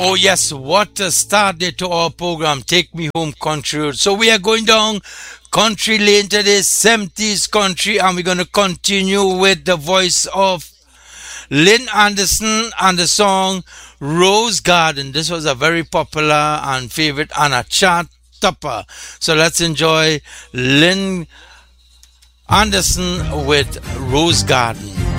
Oh yes, what a start day to our program. Take me home, country road. So we are going down country lane today, 70s country, and we're gonna continue with the voice of Lynn Anderson and the song Rose Garden. This was a very popular and favorite and a chart topper. So let's enjoy Lynn Anderson with Rose Garden.